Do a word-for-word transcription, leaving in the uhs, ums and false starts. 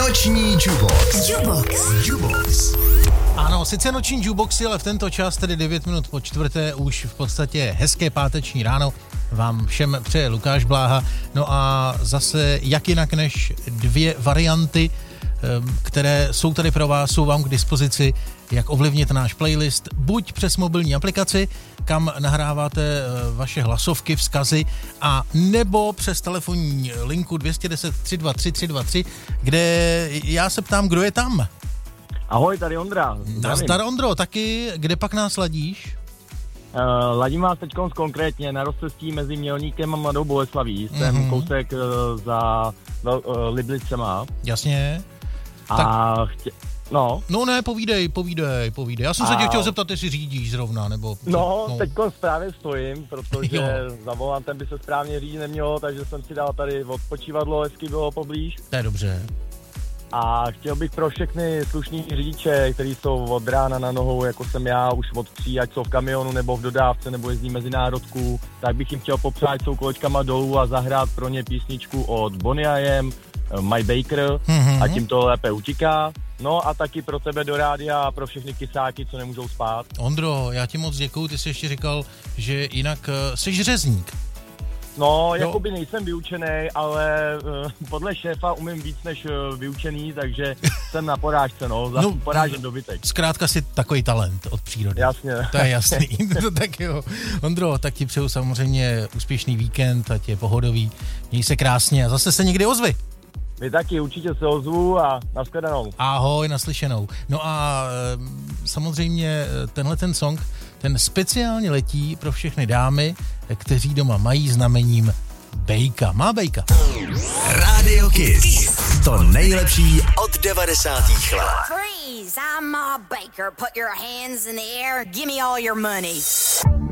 Noční Jukebox. Jukebox. Jukebox. Ano, sice noční jukeboxy, ale v tento čas, tedy devět minut po čtvrté, už v podstatě hezké páteční ráno vám všem přeje Lukáš Bláha. No a zase jak jinak než dvě varianty, které jsou tady pro vás, jsou vám k dispozici, jak ovlivnit náš playlist, buď přes mobilní aplikaci, kam nahráváte vaše hlasovky, vzkazy, a nebo přes telefonní linku dvě stě deset tři dva tři tři dva tři, kde já se ptám, kdo je tam. Ahoj, tady Ondra. Nazdar, Ondro, taky kde pak nás ladíš? Uh, ladím vás teďkon konkrétně na rozcestí mezi Mělníkem a Mladou Boleslaví. Jsem mm-hmm. kousek uh, za uh, Liblicema. Jasně. A tak... chtě... No. No ne, povídej, povídej, povídej. Já jsem a... se tě chtěl zeptat, jestli řídíš zrovna, nebo... No, no. teďkon správně stojím, protože jo. za volantem by se správně řídit nemělo, takže jsem si dal tady odpočívadlo, hezky bylo poblíž. To je dobře. A chtěl bych pro všechny slušní řidiče, kteří jsou od rána na nohou, jako jsem já, už od tří, ať jsou v kamionu nebo v dodávce, nebo jezdí mezinárodku, tak bych jim chtěl popřát, jsou kolečkama dolů a zahrát pro ně písničku od Bonnie a M, My Baker, mm-hmm. a tím to lépe utíká. No a taky pro tebe do rádia a pro všechny kysáky, co nemůžou spát. Ondro, já ti moc děkuju, ty jsi ještě říkal, že jinak uh, jsi řezník. No, jakoby nejsem vyučený, ale uh, podle šéfa umím víc než uh, vyučený, takže jsem na porážce, no, za no, porážen dobytek. Zkrátka si takový talent od přírody. Jasně. To je jasný. No, tak jo. Ondro, tak ti přeju samozřejmě úspěšný víkend, ať je pohodový, měj se krásně a zase se někdy ozvi. Vy taky, určitě se ozvu a nashledanou. Ahoj, naslyšenou. No a samozřejmě tenhle ten song, ten speciálně letí pro všechny dámy, kteří doma mají znamením Bejka. Má Bejka. Radio Kiss. To nejlepší od devadesátých let. Freeze, I'm Ma Baker. Put your hands in the air. Give me all your money.